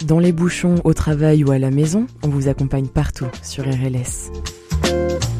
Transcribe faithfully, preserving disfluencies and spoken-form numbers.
Dans les bouchons, au travail ou à la maison, on vous accompagne partout sur R L S.